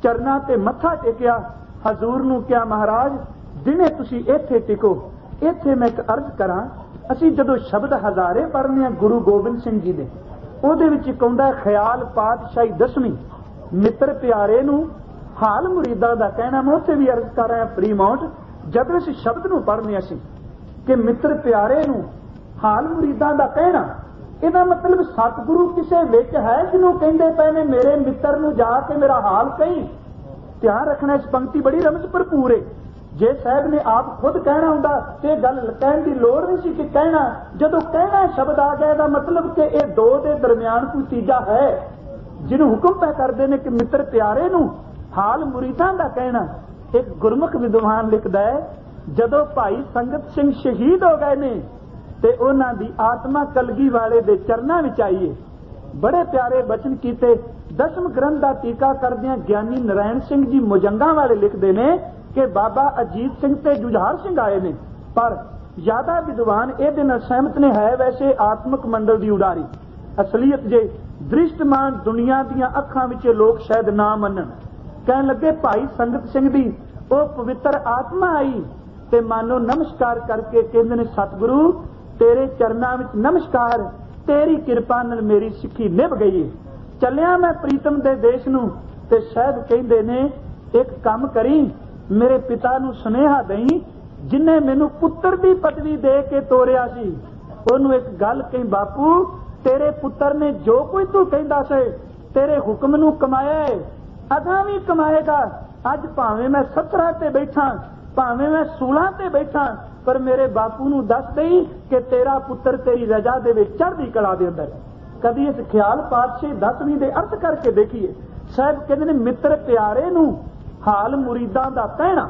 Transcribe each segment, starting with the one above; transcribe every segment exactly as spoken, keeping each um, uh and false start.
चरना ते मत्था टेकिया, हजूर नूं कहा महाराज दिने तुसी इत्थे टिको, इत्थे मैं एक अर्ज करा। असी जदों शब्द हजारे पढ़ने गुरु गोबिंद सिंह जी दे, ਉਹਦੇ ਵਿੱਚ ਇੱਕ ਆਉਂਦਾ ख्याल पातशाही दसवीं मित्र प्यारे नूं हाल मुरीदा दा कहना। मैं उत्थे भी अर्ज कर रहा फ्री माउंट जब इस शब्द नूं पढ़ने असी कि मित्र प्यारे नूं हाल मुरीदा दा कहना, ਇਹਦਾ मतलब सतगुरु किसे विच है जिन्हों कहंदे पए ने मेरे मित्र नूं जाके मेरा हाल कही। ध्यान रखना इस पंक्ति बड़ी रमज भरपूर है। जे साहब ने आप खुद कहना हुंदा ते गल कहण दी लोड़ नहीं सी कि कहना, जदों कहना शब्द आ गया दा मतलब कि ये दो दे दरमियान कोई तीजा है जिन्हों हुक्म पै करदे ने कि मित्र प्यारे नूं हाल मुरीदां दा कहना। एक गुरमुख विद्वान लिखदा है जदों भाई संगत सिंह शहीद हो गए ने ते उन्हां दी आत्मा कलगी वाले दे चरनां विच आई है। बड़े प्यारे बचन कीते। दसम ग्रंथ का टीका करदियां ज्ञानी नारायण सिंह जी मुजंगा वाले लिखते ने कि बाबा अजीत सिंह ते जुझार सिंह आए ने, पर ज्यादा विद्वान इहदे नाल सहमत ने है वैसे आत्मक मंडल की उडारी। असलीयत जे दृष्टमान दुनिया दीयां अखां विच लोग शायद ना मनन। कहण लगे भाई संगत सिंह दी ओ पवित्र आत्मा आई ते मानो नमस्कार करके कहंदे ने सतगुरु तेरे चरनां विच नमस्कार, तेरी किरपा नाल मेरी सिੱਖੀ निभ गई है। चलिया मैं प्रीतम दे देश नूं ते शायद कहंदे ने एक काम करी, मेरे पिता नूं सुनेहा दई जिन्हें मैनू पुत्र दी पदवी दे के तोरिया सी, ओनू एक गल कही बापू तेरे पुत्र ने जो कोई तू कहंदा से तेरे हुक्म नूं कमाया है, अगां भी कमाएगा। अज भावें मैं सत्रह ते बैठा, भावें मैं सोलह ते बैठा, पर मेरे बापू नूं दस दई कि तेरा पुत्र तेरी रजा दे विच चढ़दी कला दे अंदर। कदी इस ख्याल पातशाही दसवीं दे अर्थ करके देखिए। साहब कहते ने मित्र प्यारे नूं हाल मुरीदां दा कहना।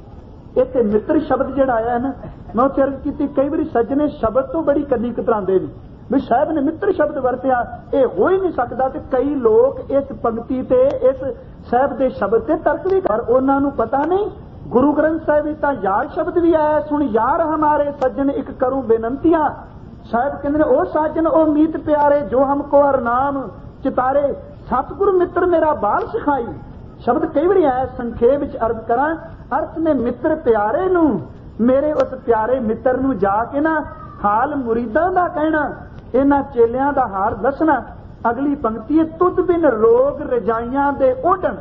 इत्थे मित्र शब्द जिहड़ा आया है ना, मैं उत्थे अर्ज कीती कई बारी सज्जने शब्द तो बड़ी कदी कतरांदे ने भी साहब ने मित्र शब्द वरतिया, ये हो ही नहीं सकता। ते कई लोग इस पंक्ति ते इस साहब दे शब्द ते तर्क भी कर, उन्हां नूं पता नहीं गुरु ग्रंथ साहिब विच तां यार शब्द भी आया, सुन यार हमारे सज्जन एक करूं बेनंतियां। साहब कहते ने ओ साजन ओ मीत प्यारे जो हमको हर नाम चितारे, सतगुरु मित्र मेरा बाल सिखाई। शब्द कई बार आया, संखेप विच अर्ज करा। अर्थ ने मित्र प्यारे नूं मेरे उस प्यारे मित्र नूं जाके ना हाल मुरीदां दा कहना, इन्हां चेलियां दा हाल दसना। अगली पंक्ति है तुद बिन रोग रजाइयां दे ओढ़न।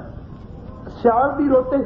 सियाल दी रोते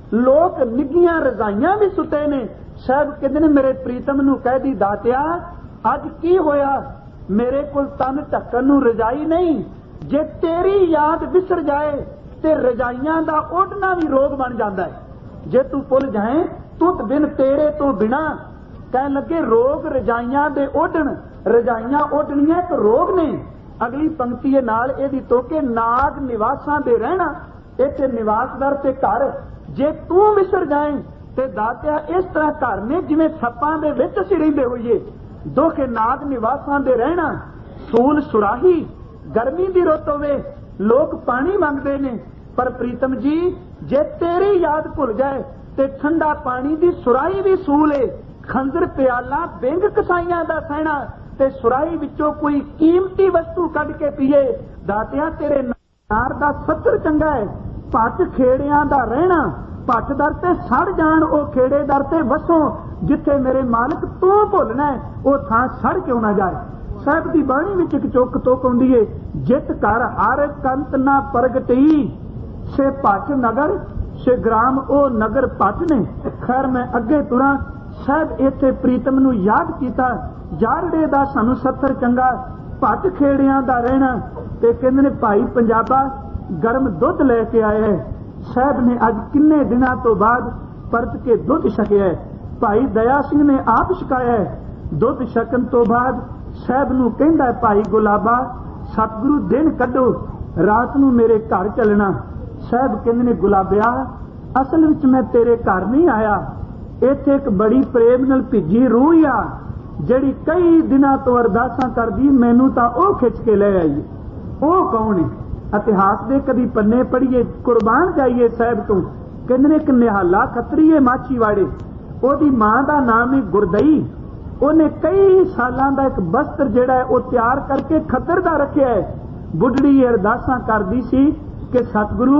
लोग निगियां रजाइयां भी सुते ने। साहब कहते ने मेरे प्रीतम नूं कह दी दातिया अज की होया, मेरे कोल तन ढक्कन नूं रजाई नहीं। जे तेरी याद विसर जाए ते रजाइयां दा ओढ़ना भी रोग बन जाता है। जे तू भुल जाए तुद बिन तेरे तो बिना, कहन लगे रोग रजाइयां दे ओढ़न। रजाइयां ओढ़नियां एक रोग ने। अगली पंक्ति है नाल एदी तो के नाग निवासां दे रहना। इत्थे निवासदार ते घर जे तू विसर जाए ते दातिया इस तरह घर ने जिवें सप्पां दे विच असीं रहिंदे होईए। दुख नाग निवासां दे रहना। सूल सुराही गर्मी दी रुत होवे, लोग पानी मंगदे ने, पर प्रीतम जी जे तेरी याद भुल जाए ते ठंडा पानी दी सुराही भी सूल है। खंजर प्याला बिंग कसाइयां दा सहना ते सुराही विचों कोई कीमती वस्तु कढ के पीए। दातिया तेरे नार दा सत्तर चंगा है। पट खेड़ियां दा रहना, पट दर ते सड़ जाण ओ खेड़े दर ते वसों। जिथे मेरे मालिक तू भुलना है ओ थां सड़ क्यों ना जाए। साहब दी बाणी विच एक चुक तुक हुंदी है, जित कर हर कंत ना प्रगटी से पट नगर से ग्राम ओ नगर पट ने। खैर मैं अगे तुरा। साहब इत्थे प्रीतम नूं याद कीता, जारड़े दा सानू सत्तर चंगा, पट खेड़ियां दा रहना। ते कहंदे ने भाई पंजाबा गर्म दुध लेके आया है। साहब ने अज किन्ने दिनां तो बाद परत के दुध छकिया है। भाई दया सिंह ने आप छकाया है। दुध छकन तो बाद साहब नूं कहंदा भाई गुलाबा सतगुरु दिन कढो, रात नूं मेरे घर चलना। साहब कहंदे ने गुलाबिया असल विच मैं तेरे घर नहीं आया, इत्थे एक बड़ी प्रेम नाल भिजी रूह आ जिहड़ी कई दिनां तो अरदासां करदी, मैनू तां ओह खिच के ले आई। ओह कौन है? इतिहास दे कदी पन्ने पढ़िए, कुर्बान जाइए साहब तो। कहंदे ने एक निहाला खतरी है माछीवाड़े, ओहदी मां दा नाम है गुरदई। उन्हें कई सालां दा एक वस्त्र जिहड़ा है वो तैयार करके खतर दा रखिया है। बुढ़ड़ी अरदासां करदी सी कि सतगुरु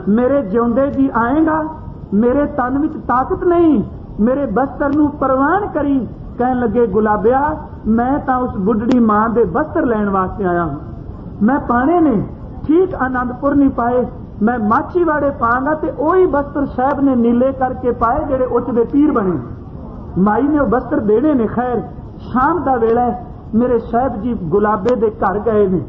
मेरे जिउंदे जी आएगा, मेरे तन विच ताकत नहीं, मेरे बस्तर नूं परवान करी। कहन लगे गुलाबिया मैं तां उस बुढ़ड़ी मां दे बस्तर लैण वास्ते आया हूं। मैं पाने ने ठीक आनंदपुर नहीं पाए, मैं माछीवाड़े पांगा ते ओही बस्तर साहब ने नीले करके पाए जेड़े उच दे पीर बने। माई ने बस्तर देने ने। खैर शाम दा वेला मेरे साहब जी गुलाबे दे घर गए ने।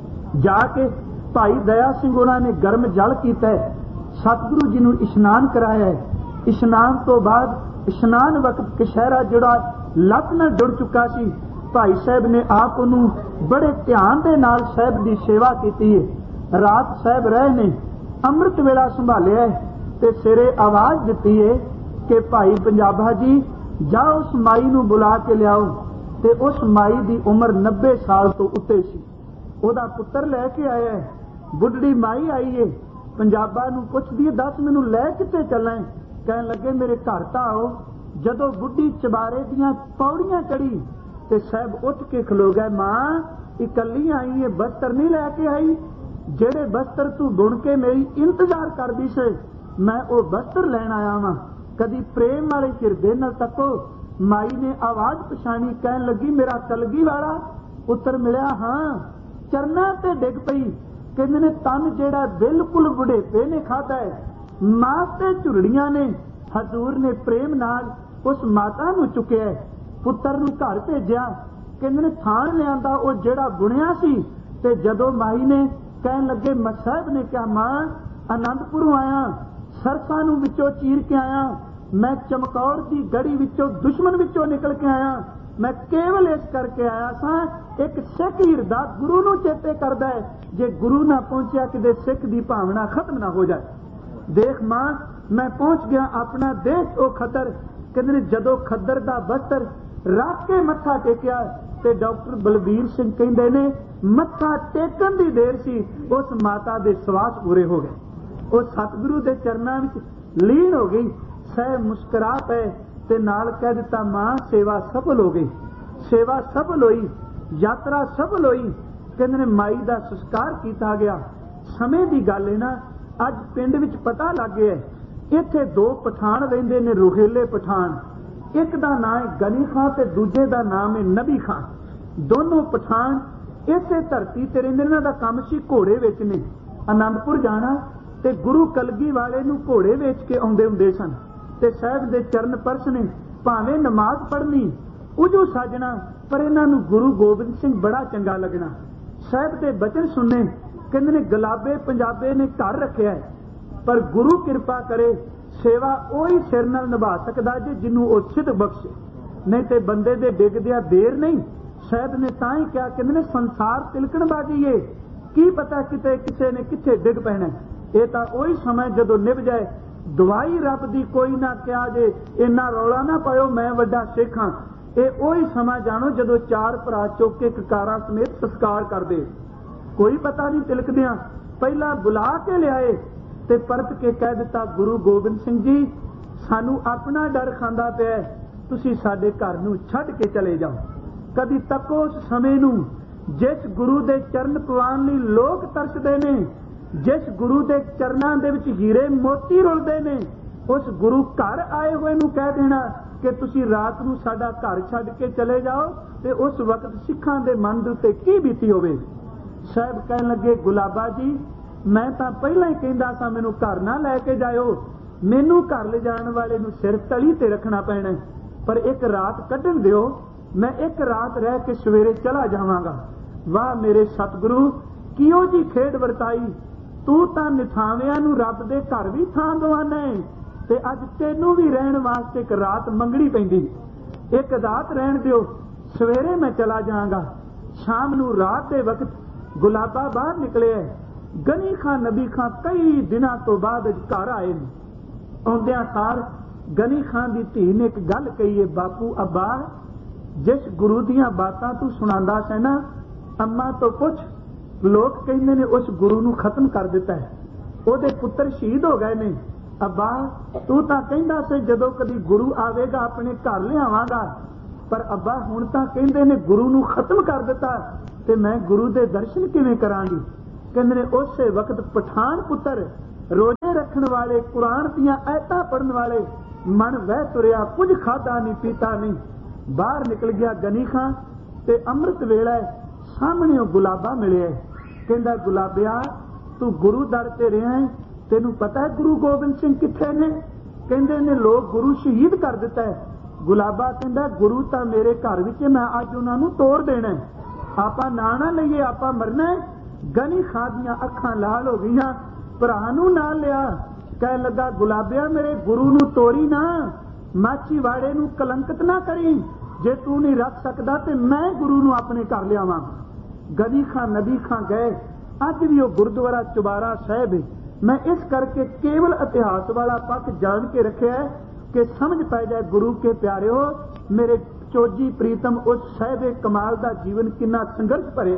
जाके भाई दया सिंह उन्होंने गर्म जल किया है, सतगुरु जी नूं इशनान कराया है। इशनान तो बाद इशनान वक्त कशहरा जिहड़ा लत नाल जुड़ चुका सी, भाई साहब ने आप उन्होंने बड़े ध्यान दे नाल साहब की सेवा की है। रात साहब रहे ने, अमृत वेला संभालिया है ते सिरे आवाज दी है कि भाई पंजाबा जी जाओ उस माई नूं बुला के लियाओ। ते उस माई की उम्र नब्बे साल तो उत्ते सी। ओदा पुत्र लैके आया है। बुढ़ड़ी माई आई है, पंजाबा नूं पुछदी है दस मैनू लै किते चलां। कहन लगे मेरे घर तां आओ। जदों बुढ़ी चबारे दियां पौड़ियां चढ़ी ते साहब उठ के खलो गए। मां इकल्ली आई है, बस्तर नहीं लैके आई। जेड़े बस्तर तू बुन के मेरी इंतजार करदी से मैं वो बस्तर लैण आया वां। कदी प्रेम वाले हिरदे नाल तको। माई ने आवाज पछाणी, कहन लगी मेरा कलगी वाला पुत्र मिलिया। हाँ, चरना ते डिग पई। कहंदे ने तन जेड़ा बिल्कुल बुढ़ेपे ने खादा है, मास ते झुरड़ियां ने। हजूर ने प्रेम नाल उस माता नूं चुकिया, पुत्र नूं घर भेजिया। कहंदे ने थान लियांदा ओ जेड़ा बुणिया सी। ते जदों माई ने कहन लगे साहब ने कहा मां आनंदपुरों आया, सरसा नूं विचों चीर के आया, मैं चमकौर की गड़ी विचों दुश्मन विचों निकल के आया। मैं केवल इस करके आया सा एक सिख हिरदा गुरु नूं चेते करदा है, जे गुरु ना पहुंचिया किते सिख दी भावना खत्म ना हो जाए। देख मां मैं पहुंच गया अपना देश ओ खतर। कहंदे जदों खद्दर दा बस्तर रख के मत्था टेकिया ते डॉक्टर बलबीर सिंह कहंदे ने मत्था टेकन दी देर सी उस माता दे सवास पूरे हो गए। वो सतगुरु दे चरनां विच लीन हो गई। सह मुस्कुरा पे ते नाल कह दिता मां सेवा सफल हो गई। सेवा सफल हुई, यात्रा सफल हुई। कहंदे ने माई दा संस्कार किया गया। समय की गल है ना, अज पिंड विच पता लग गया इत्थे दो पठान रहिंदे ने, रुहेले पठान। एक दा नाम है गनी खां ते दूजे दा नाम है नबी खां। दोनों पठान इसे धरती ते रहिंदे। इन्हां दा काम सी घोड़े वेचने। आनंदपुर जाना ते गुरु कलगी वाले नूं घोड़े वेच के आउंदे हुंदे सन ते साहब दे चरण परसने, भावें नमाज पढ़नी उजू साजना, पर इन्हां नूं गुरु गोबिंद सिंह बड़ा चंगा लगना। साहब दे बचन सुनने। कहंदे ने गुलाबे पंजाबे ने घर रखिया है, पर गुरु कृपा करे सेवा ओही सिर नाल निभा सकदा जे जिन्नू ओ सिद्ध बख्शे, नहीं ते बंदे दे डिगदिया देर नहीं। साहब ने तां ही क्या कहंदे ने संसार तिलकण बाजी है, की पता किते किसे ने किथे डिग पैना। ये तां ओही समय जदों निभ जाए। दवाई रब दी कोई ना क्या जे इन्ना रौला ना पायो मैं वड्डा सिख हां। ये ओही समा जानो जदों चार भरा चुक के ककारां समेत संस्कार कर दे। कोई पता नहीं तिलकदियां पहला बुला के लियाए ते परत के कह दिता गुरु गोबिंद सिंह जी सानू अपना डर खांदा पिया, तुसी साडे घर नूं छड्ड के चले जाओ। कदी तको उस समय नूं जिस गुरु दे चरण पवान लई लोक तरसदे ने, जिस गुरु दे चरनां दे विच हीरे मोती रुलदे ने, उस गुरु घर आए हुए नूं कह देना कि तुसी रात नूं साडा घर छड्ड के चले जाओ, ते उस वक्त सिखां दे मन दे उत्ते की बीती होवे। साहब कहन लगे गुलाबा जी मैं तां पहलां ही कहंदा सा मैनूं घर ना लैके जाओ, मैनूं घर ले जाण वाले नूं सिर तली ते रखना पैना, पर एक रात कढण दिओ, मैं एक रात रह के सवेरे चला जावांगा। वाह मेरे सतगुरु किहो जी खेड वरताई, तू तां निथाविआं नूं रब दे घर भी थां दवाना है ते अज तैनूं भी रहण वास्ते एक रात मंगणी पैंदी। एक रात रहण दिओ, सवेरे मैं चला जावांगा। शाम नूं रात दे वक्त गुलाबा बाहर निकले है। गनी खां नबी खां कई दिनां तो बाद घर आए ने। आउंदिआं सार गनी खां दी धी ने एक गल कही है, बापू अब्बा जिस गुरु दियां बातां तू सुणांदा सै ना, अम्मा तो पुछ, लोग कहंदे ने उस गुरु नूं खत्म कर दिता है, ओहदे पुत्र शहीद हो गए ने। अब्बा तू तां कहंदा सी जदों कदी गुरु आवेगा अपने घर लिआवांगा, पर अब्बा हुण तां कहंदे ने गुरु नूं खत्म कर दिता ते मैं गुरु दे दर्शन किवें करांगी। कहंदे ने उस वक्त पठान पुत्र रोजे रखण वाले, कुरान दियां आयतां पढ़न वाले, मन वह तुरिया, कुछ खादा नहीं पीता नहीं। बाहर निकल गया गनी खां ते अमृत वेला सामने गुलाबा मिले। कहंदा गुलाबिया तू गुरु दर ते रहा है, तेनू पता है गुरु गोबिंद सिंह किथे ने? कहंदे ने लोग गुरु शहीद कर दिता है। गुलाबा कहंदा गुरु तां मेरे घर विच, मैं अज उन्हां नूं तोड़ देना है, आपां ना ना लईए, आपां मरना है। गनी खां दियां अखां लाल हो गईयां, भरा नूं ना लिया। कह लगा गुलाबिया मेरे गुरु नूं तोड़ी ना, माची वाड़े नूं कलंकत ना करी, जे तू नहीं रख सकदा ते मैं गुरु नूं अपने घर लियावां। गनी खां नबी खां गए। अज भी वो गुरुद्वारा चुबारा साहिब है। मैं इस करके केवल इतिहास वाला पक्ष जान के रखे है कि समझ पै जाए गुरु के प्यारे हो, मेरे चोजी प्रीतम उस साहिब कमाल का जीवन कितना संघर्ष भरे।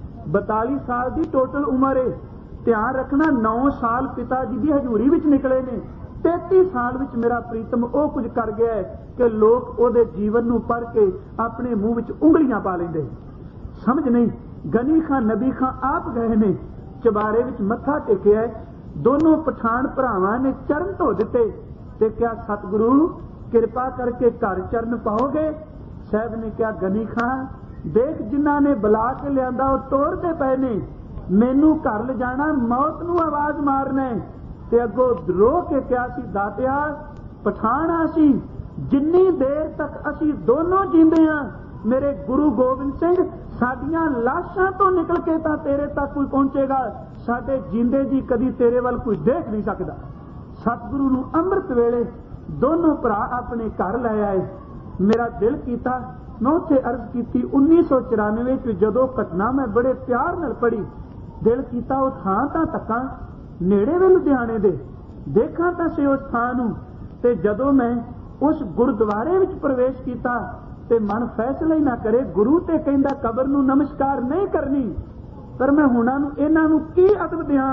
बताली साल की टोटल उम्र है। ध्यान रखना नौ साल पिता जी की हजूरी विच निकले ने, तैती साल विच मेरा प्रीतम वो कुछ कर गया है कि लोग ओदे जीवन नूं पढ़ के अपने मुंह विच उंगलियां पा लेंदे। समझ नहीं। गनी खां नबी खां आप गए ने, चबारे विच मत्था टेकिया है। दोनों पठान भरावां ने चरण धो दिते ते क्या सतगुरु किरपा करके घर चरण पाओगे? साहब ने क्या गनी खां देख जिन्हां ने बुला के लियांदा वो तोड़ते पे ने, मैनू घर ले जाना, मौत नूं आवाज मारना ते अगों रो के क्या सी दातिया पठान आसी, जिन्नी देर तक असी दोनों जींदे हां मेरे गुरु गोबिंद सिंह साडियां लाशां तो निकल के तां तेरे तक कोई पहुंचेगा, साडे जींदे जी कदी तेरे वाल कोई देख नहीं सकदा। सतगुरु नूं अमृत वेले दोनों भरा अपने घर लै आए। मेरा दिल कीता, मैं उत्थे अर्ज की उन्नीस सौ चौरानवे च जदों घटना मैं बड़े प्यार नाल पढ़ी, दिल कीता वो थां तां तक्कां नेड़े वे लुधियाणे दे, देखां तां से उस थां नूं। ते जदों मैं उस गुरुद्वारे विच प्रवेश कीता ते मन फैसला ही ना करे, गुरु ते कहंदा कबर नूं नमस्कार नहीं करनी, पर मैं हुणां नूं इन्हां नूं की अदब दियां।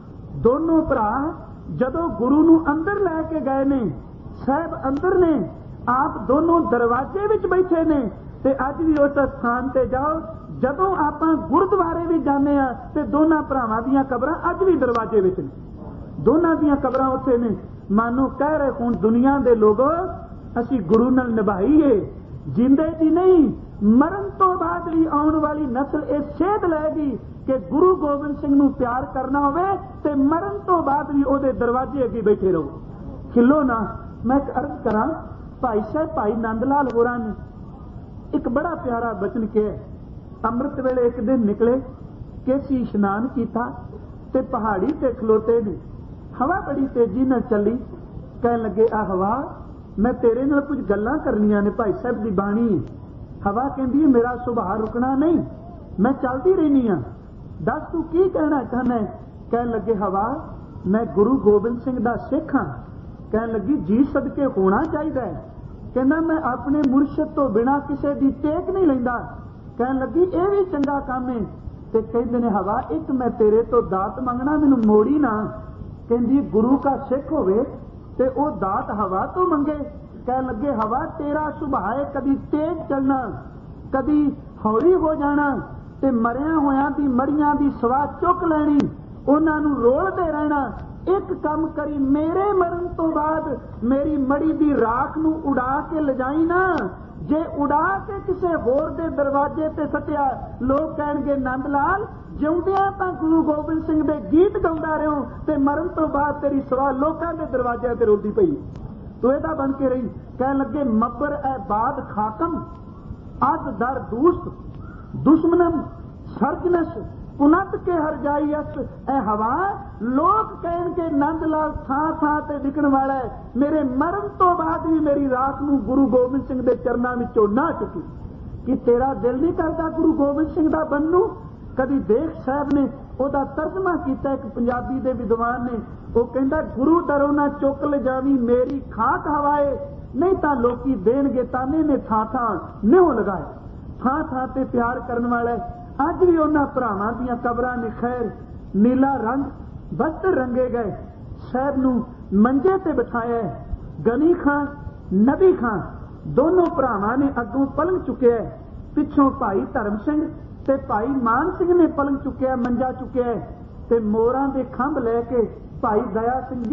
दोनों भरा जदों गुरु नूं अंदर लैके गए ने, साहब अंदर ने, आप दोनों दरवाजे विच बैठे ने। ते अज भी उस स्थान ते जाओ, जदों आपां गुरुद्वारे भी जाने आ ते दोनों भरावां दीयां कबरां अज भी दरवाजे विच ने, दोनों दीयां कबरां उत्थे ने। मानो कह रहे हुण दुनिया दे लोगो असीं गुरु नाल निभाईए, जिंदे जी नहीं, मरण तो बाद भी आने वाली नस्ल ये सेध लैगी कि गुरु गोबिंद सिंह नूं प्यार करना होवे ते मरण तो बाद भी ओदे दरवाजे अगे बैठे रहो। खिलो ना। मैं एक अर्ज करा, भाई साहब भाई नंद लाल होरां ने एक बड़ा प्यारा बचन कहा। अमृत वेले एक दिन निकले, केसी इशनान किया ते पहाड़ी ते खलोते ने, हवा बड़ी तेजी नाल चली। कह लगे आ हवा मैं तेरे नाल कुछ गल्लां करनियां ने, भाई साहब दी बाणी। हवा कहंदी है मेरा सुभाव रुकना नहीं, मैं चलती रहनी हां, दस तू की कहना चाहना है? कह लगे हवा मैं गुरु गोबिंद सिंह दा सिख हां। कह लगी जी सदके होना चाहिए। कहना मैं अपने मुर्शद तो बिना किसी दी टेक नहीं लैंदा। कह लगी यह भी चंगा काम है। ते कहंदे ने हवा एक मैं तेरे तो दात मंगना, मैनू मोड़ी ना। कहंदी गुरु का सिख होवे ते ओ दात हवा तो मंगे। कह लगे हवा तेरा सुभाव है कदी तेज चलना, कदी हौली हो जाना, ते मरिया होया दी मड़ियां दी सवा चुक लैनी, उन्हां नूं रोलदे रहना। एक काम करी, मेरे मरण तो बाद मेरी मड़ी दी राख नूं उड़ा के लजाई ना, जे उड़ा के किसे होर दे दरवाजे ते सटिया, लोग कहणगे नंद लाल जिउंदियां तां गुरु गोबिंद सिंह दे गीत गाउंदा रहो ते मरण तो बाद तेरी सवा लोकां दे दरवाजे ते रोलदी पई, तू एदा बन के रही। कह लगे मब्बर ए बाद खाकम अज दर दूस्त दुश्मनम सर्जनस पुनत के हर जाई अस। ए हवा लोग कहन के नंद लाल थां थां ते दिखण वाला है, मेरे मरण तो बाद भी मेरी रात नूं गुरु गोबिंद सिंह दे चरनां विचों ना चुकी। कि तेरा दिल नहीं करदा गुरु गोबिंद सिंह दा बनू? कदी देख साहब ने ओदा तर्जमा किया, एक पंजाबी दे विद्वान ने, वो कहंदा गुरु दरों ना चुक ले जावी मेरी खाक हवाए, नहीं तां लोकी देणगे ताने ने थां थां निहो लगाए। थां थां ते प्यार करन वाला अज भी उन्हां भरावां दीयां कबरां ने खैर नीला रंग वस्त्र रंगे गए। साहब नूं मंजे ते बिठाया। गनी खां नबी खां दोनों भरावां ने अगों पलंग चुकिया, पिछों भाई धर्म सिंह ते भाई मान सिंह ने पलंग चुकिया, मंजा चुकिया ते मोरां दे खंभ लैके ਭਾਈ ਦਇਆ ਸਿੰਘ ਜੀ